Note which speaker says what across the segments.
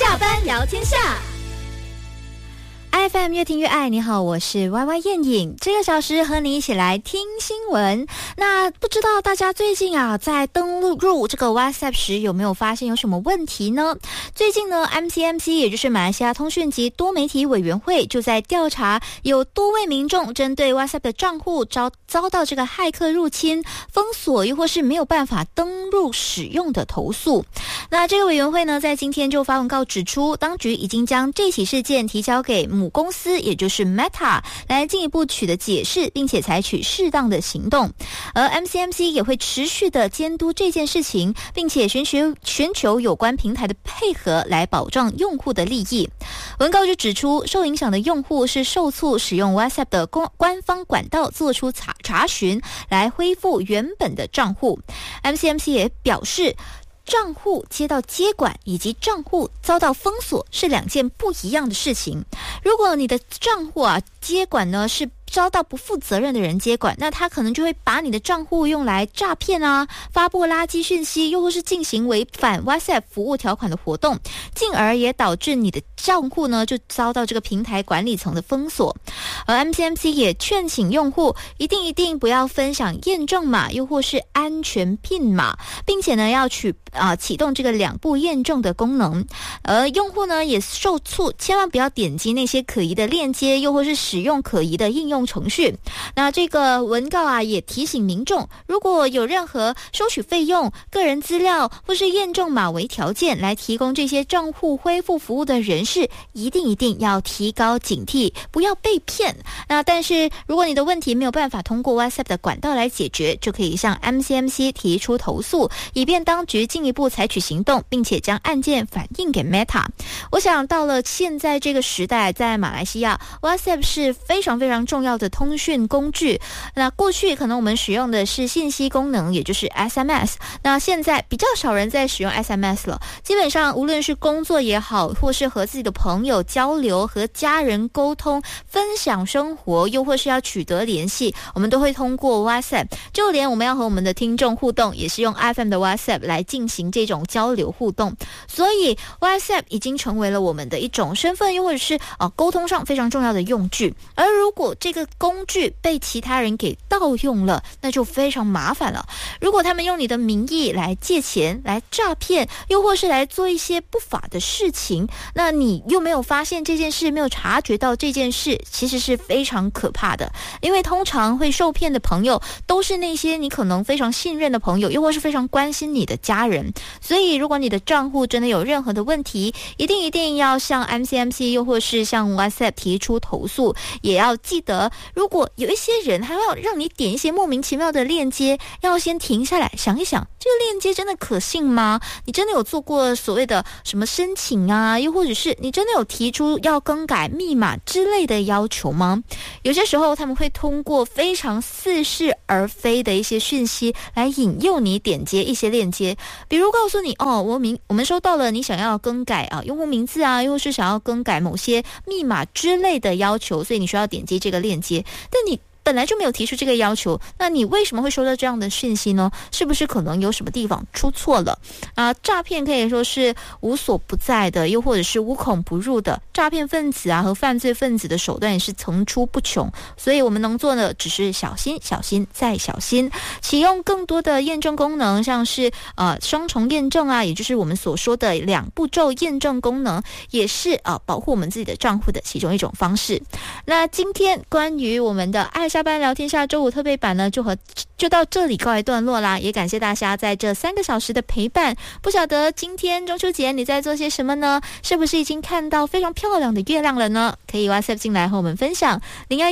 Speaker 1: 下班聊天下。FM 越听越爱，你好，我是 YY 燕颖，这个小时和你一起来听新闻。那不知道大家最近在登录这个 WhatsApp 时有没有发现有什么问题呢？最近呢 MCMC 也就是马来西亚通讯及多媒体委员会就在调查有多位民众针对 WhatsApp 的账户遭到这个骇客入侵、封锁又或是没有办法登录使用的投诉。那这个委员会呢在今天就发文告指出，当局已经将这起事件提交给母公司也就是 Meta 来进一步取得解释，并且采取适当的行动。而 MCMC 也会持续的监督这件事情，并且寻求有关平台的配合来保障用户的利益。文告就指出，受影响的用户是受促使用 WhatsApp 的官方管道做出查询，来恢复原本的账户。MCMC 也表示，账户接到接管以及账户遭到封锁是两件不一样的事情。如果你的账户接管呢是遭到不负责任的人接管，那他可能就会把你的账户用来诈骗发布垃圾讯息，又或是进行违反 WhatsApp 服务条款的活动，进而也导致你的账户呢就遭到这个平台管理层的封锁。而 MCMC 也劝请用户一定不要分享验证码又或是安全PIN码，并且呢要启动这个2步验证的功能。而用户呢也受促千万不要点击那些可疑的链接，又或是使用可疑的应用程序。那这个文告也提醒民众，如果有任何收取费用、个人资料或是验证码为条件来提供这些账户恢复服务的人士，一定要提高警惕，不要被骗。那但是如果你的问题没有办法通过 WhatsApp 的管道来解决，就可以向 MCMC 提出投诉，以便当局进一步采取行动，并且将案件反映给 Meta。 我想到了现在这个时代，在马来西亚 WhatsApp 是非常非常重要的通讯工具。那过去可能我们使用的是信息功能，也就是 SMS， 那现在比较少人在使用 SMS 了。基本上无论是工作也好，或是和自己的朋友交流、和家人沟通、分享生活，又或是要取得联系，我们都会通过 WhatsApp。 就连我们要和我们的听众互动，也是用 FM 的 WhatsApp 来进行这种交流互动。所以 WhatsApp 已经成为了我们的一种身份，又或者是沟通上非常重要的用具。而如果这个工具被其他人给盗用了，那就非常麻烦了。如果他们用你的名义来借钱、来诈骗，又或是来做一些不法的事情，那你又没有发现这件事，没有察觉到这件事，其实是非常可怕的。因为通常会受骗的朋友都是那些你可能非常信任的朋友，又或是非常关心你的家人。所以如果你的账户真的有任何的问题，一定要向 MCMC 又或是向 WhatsApp 提出投诉。也要记得，如果有一些人还要让你点一些莫名其妙的链接，要先停下来想一想，这个链接真的可信吗？你真的有做过所谓的什么申请又或者是你真的有提出要更改密码之类的要求吗？有些时候他们会通过非常似是而非的一些讯息来引诱你点击一些链接，比如告诉你我们收到了你想要更改用户名字又或是想要更改某些密码之类的要求，所以你需要点击这个链接，但你本来就没有提出这个要求，那你为什么会收到这样的讯息呢？是不是可能有什么地方出错了？诈骗可以说是无所不在的，又或者是无孔不入的。诈骗分子和犯罪分子的手段也是层出不穷，所以我们能做的只是小心、小心再小心，启用更多的验证功能，像是双重验证也就是我们所说的2步骤验证功能，也是保护我们自己的账户的其中一种方式。那今天关于我们的爱下班聊天下周五特别版呢，就到这里告一段落啦，也感谢大家在这3个小时的陪伴。不晓得今天中秋节你在做些什么呢？是不是已经看到非常漂亮的月亮了呢？可以 WhatsApp 进来和我们分享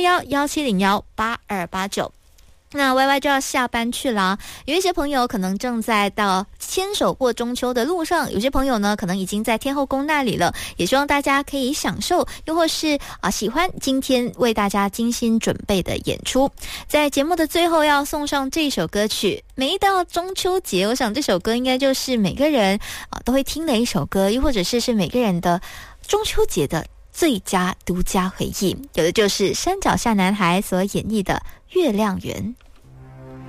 Speaker 1: 011-1701-8289。那 YY 就要下班去了，有一些朋友可能正在到牵手过中秋的路上，有些朋友呢可能已经在天后宫那里了，也希望大家可以享受，又或是喜欢今天为大家精心准备的演出。在节目的最后要送上这首歌曲，每一到中秋节，我想这首歌应该就是每个人都会听的一首歌，又或者是每个人的中秋节的最佳独家回忆，有的就是山脚下男孩所演绎的月亮圆。